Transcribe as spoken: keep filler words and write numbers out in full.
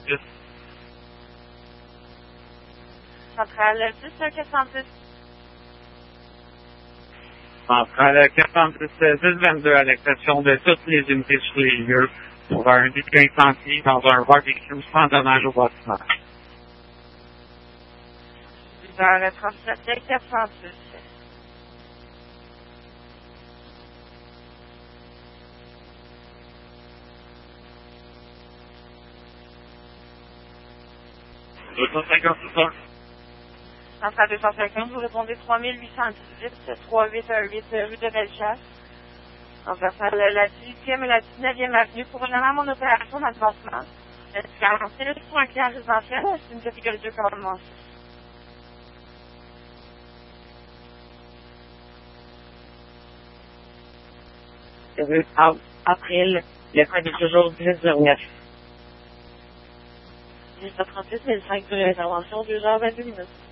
six. Centrale dix quatre cent dix. Centrale quatre cent dix dix vingt-deux à l'exception de toutes les unités sur les lieux pour un début incendie dans un barbecue sans dommage au bâtiment. Dans le trente-sept quatre cent dix. deux cent cinquante-six. Centrale deux cent cinquante, vous répondez trois mille huit cent dix-huit, trois huit un huit rue de Bellechasse. On va faire la dix-huitième et la dix-neuvième avenue pour vraiment mon opération d'avancement. Est-ce qu'avancé le pour un client résidentiel, c'est une catégorie deux commandement. Rue April, le code est toujours dix zéro neuf. dix-sept trente-six, mille cinq de l'intervention, deux heures vingt-deux minutes.